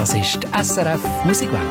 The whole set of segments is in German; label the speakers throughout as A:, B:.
A: Das ist die SRF Musikwelle.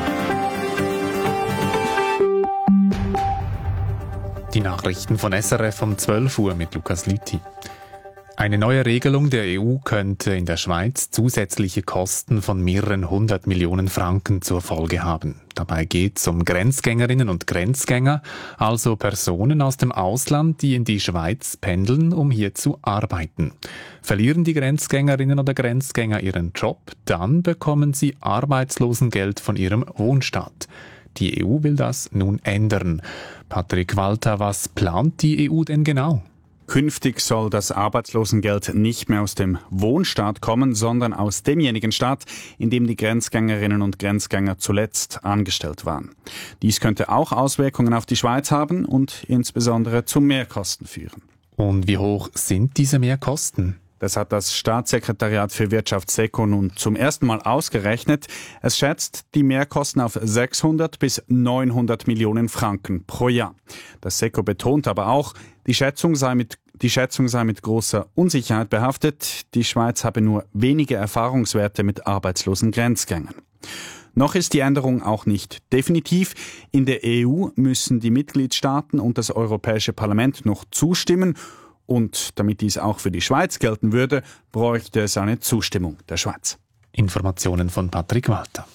B: Die Nachrichten von SRF um 12 Uhr mit Lukas Lüthi. Eine neue Regelung der EU könnte in der Schweiz zusätzliche Kosten von mehreren 100 Millionen Franken zur Folge haben. Dabei geht es um Grenzgängerinnen und Grenzgänger, also Personen aus dem Ausland, die in die Schweiz pendeln, um hier zu arbeiten. Verlieren die Grenzgängerinnen oder Grenzgänger ihren Job, dann bekommen sie Arbeitslosengeld von ihrem Wohnstaat. Die EU will das nun ändern. Patrick Walter, was plant die EU denn genau?
C: Künftig soll das Arbeitslosengeld nicht mehr aus dem Wohnstaat kommen, sondern aus demjenigen Staat, in dem die Grenzgängerinnen und Grenzgänger zuletzt angestellt waren. Dies könnte auch Auswirkungen auf die Schweiz haben und insbesondere zu Mehrkosten führen.
B: Und wie hoch sind diese Mehrkosten?
C: Das hat das Staatssekretariat für Wirtschaft SECO nun zum ersten Mal ausgerechnet. Es schätzt die Mehrkosten auf 600 bis 900 Millionen Franken pro Jahr. Das SECO betont aber auch, die Schätzung sei mit großer Unsicherheit behaftet. Die Schweiz habe nur wenige Erfahrungswerte mit arbeitslosen Grenzgängern. Noch ist die Änderung auch nicht definitiv. In der EU müssen die Mitgliedstaaten und das Europäische Parlament noch zustimmen. Und damit dies auch für die Schweiz gelten würde, bräuchte es eine Zustimmung der Schweiz.
B: Informationen von Patrick Walter.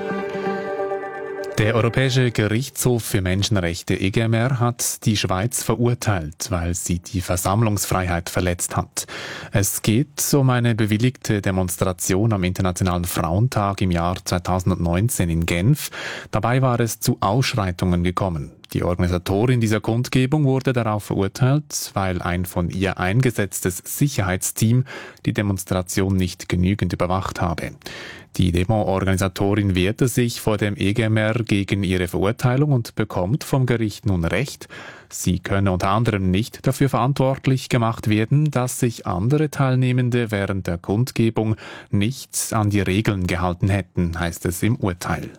B: Der Europäische Gerichtshof für Menschenrechte EGMR hat die Schweiz verurteilt, weil sie die Versammlungsfreiheit verletzt hat. Es geht um eine bewilligte Demonstration am Internationalen Frauentag im Jahr 2019 in Genf. Dabei war es zu Ausschreitungen gekommen. Die Organisatorin dieser Kundgebung wurde darauf verurteilt, weil ein von ihr eingesetztes Sicherheitsteam die Demonstration nicht genügend überwacht habe. Die Demo-Organisatorin wehrte sich vor dem EGMR gegen ihre Verurteilung und bekommt vom Gericht nun Recht. Sie könne unter anderem nicht dafür verantwortlich gemacht werden, dass sich andere Teilnehmende während der Kundgebung nicht an die Regeln gehalten hätten, heißt es im Urteil.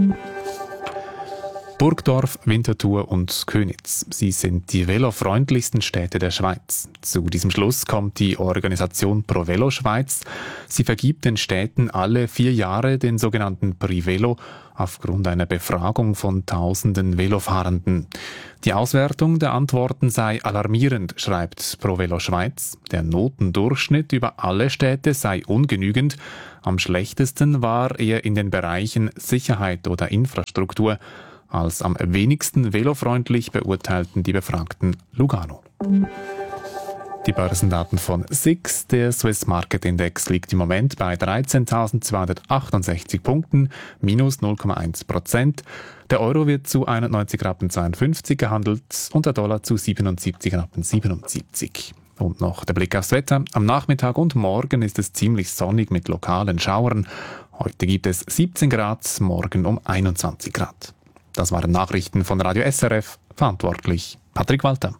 B: Burgdorf, Winterthur und Köniz. Sie sind die velofreundlichsten Städte der Schweiz. Zu diesem Schluss kommt die Organisation Pro Velo Schweiz. Sie vergibt den Städten alle 4 Jahre den sogenannten Prix Velo aufgrund einer Befragung von tausenden Velofahrenden. Die Auswertung der Antworten sei alarmierend, schreibt Pro Velo Schweiz. Der Notendurchschnitt über alle Städte sei ungenügend. Am schlechtesten war er in den Bereichen Sicherheit oder Infrastruktur. Als am wenigsten velofreundlich beurteilten die Befragten Lugano. Die Börsendaten von SIX, der Swiss Market Index, liegt im Moment bei 13.268 Punkten, minus 0,1%. Der Euro wird zu 91,52 Rappen gehandelt und der Dollar zu 77,77 Rappen. Und noch der Blick aufs Wetter. Am Nachmittag und morgen ist es ziemlich sonnig mit lokalen Schauern. Heute gibt es 17 Grad, morgen um 21 Grad. Das waren Nachrichten von Radio SRF, verantwortlich Patrick Walter.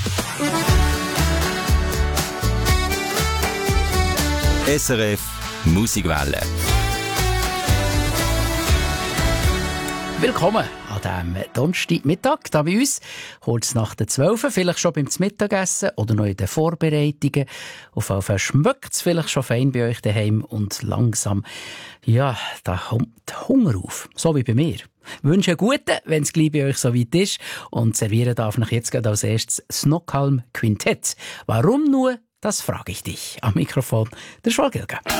D: SRF Musikwelle.
A: Willkommen an diesem Donnerstagmittag hier bei uns. Kurz nach der 12, vielleicht schon beim Mittagessen oder noch in den Vorbereitungen. Auf jeden Fall schmeckt es vielleicht schon fein bei euch daheim und langsam, ja, da kommt Hunger auf. So wie bei mir. Ich wünsche einen guten, wenn es gleich bei euch so weit ist. Und servieren darf ich jetzt gerade als erstes Snockhalm Quintett. Warum nur? Das frage ich dich. Am Mikrofon der Schwalgelga.